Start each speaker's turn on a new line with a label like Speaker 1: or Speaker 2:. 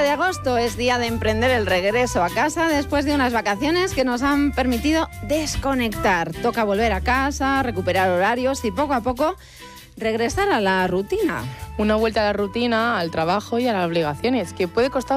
Speaker 1: de agosto es día de emprender el regreso a casa después de unas vacaciones que nos han permitido desconectar. Toca volver a casa, recuperar horarios y poco a poco regresar a la rutina.
Speaker 2: Una vuelta a la rutina, al trabajo y a las obligaciones, que puede costar